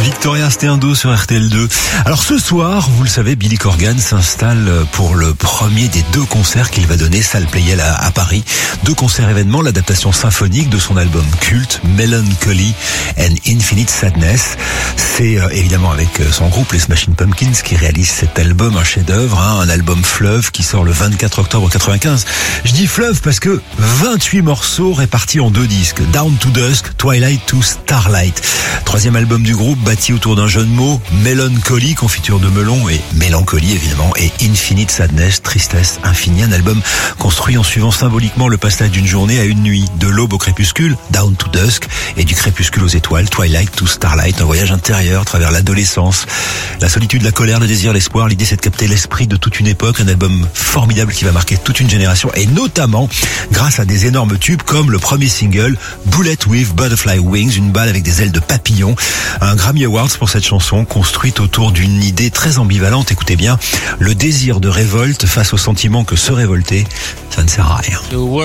Victoria, c'était un dos sur RTL2. Alors ce soir, vous le savez, Billy Corgan s'installe pour le premier des 2 concerts qu'il va donner, salle Playel à Paris. 2 concerts événements, l'adaptation symphonique de son album culte, Melancholy and Infinite Sadness. C'est évidemment avec son groupe, les Smashing Pumpkins, qui réalise cet album, un chef-d'œuvre, un album fleuve qui sort le 24 octobre 95. Je dis fleuve parce que 28 morceaux répartis en 2 disques, Down to Dusk, Twilight to Starlight. 3e album du groupe, bâti autour d'un jeu de mots, Melancholy, confiture de melon, et mélancolie évidemment, et Infinite Sadness, tristesse infinie. Un album construit en suivant symboliquement le passage d'une journée à une nuit, de l'aube au crépuscule, Down to Dusk, et du crépuscule aux étoiles, Twilight to Starlight. Un voyage intérieur à travers l'adolescence, la solitude, la colère, le désir, l'espoir. L'idée, c'est de capter l'esprit de toute une époque. Un album formidable qui va marquer toute une génération, et notamment grâce à des énormes tubes comme le premier single, Bullet with Butterfly Wings, une balle avec des ailes de papillon. Un Grammy Awards pour cette chanson, construite autour d'une idée très ambivalente. Écoutez bien, le désir de révolte face au sentiment que se révolter, ça ne sert à rien.